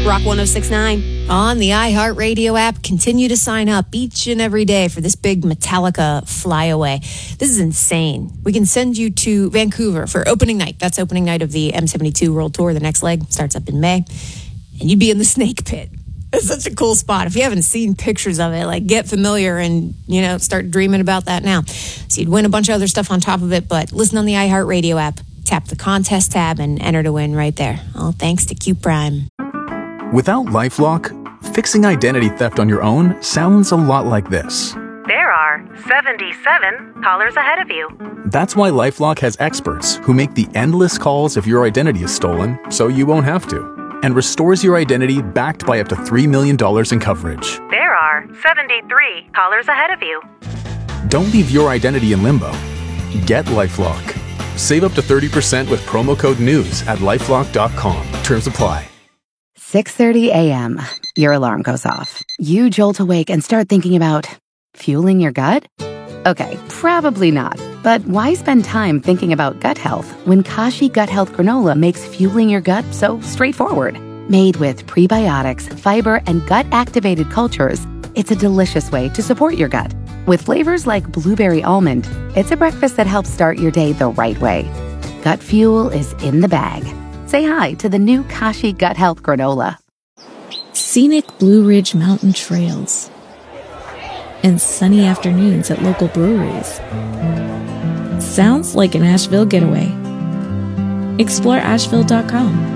Rock 106.9. On the iHeartRadio app, continue to sign up each and every day for this big Metallica flyaway. This is insane. We can send you to Vancouver for opening night. That's opening night of the M72 World Tour. The next leg starts up in May. And you'd be in the Snake Pit. It's such a cool spot. If you haven't seen pictures of it, like, get familiar and, start dreaming about that now. So you'd win a bunch of other stuff on top of it, but listen on the iHeartRadio app. Tap the contest tab and enter to win right there. All thanks to Q Prime. Without LifeLock, fixing identity theft on your own sounds a lot like this. There are 77 callers ahead of you. That's why LifeLock has experts who make the endless calls if your identity is stolen, so you won't have to, and restores your identity backed by up to $3 million in coverage. There are 73 callers ahead of you. Don't leave your identity in limbo. Get LifeLock. Save up to 30% with promo code NEWS at LifeLock.com. Terms apply. 6:30 a.m. Your alarm goes off. You jolt awake and start thinking about fueling your gut? Okay, probably not. But why spend time thinking about gut health when Kashi Gut Health Granola makes fueling your gut so straightforward? Made with prebiotics, fiber, and gut-activated cultures, it's a delicious way to support your gut. With flavors like blueberry almond, it's a breakfast that helps start your day the right way. Gut fuel is in the bag. Say hi to the new Kashi Gut Health Granola. Scenic Blue Ridge Mountain trails and sunny afternoons at local breweries. Sounds like an Asheville getaway. Explore Asheville.com.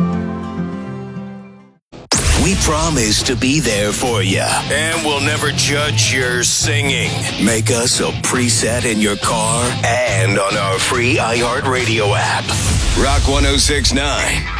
We promise to be there for you, and we'll never judge your singing. Make us a preset in your car and on our free iHeartRadio app. Rock 106.9.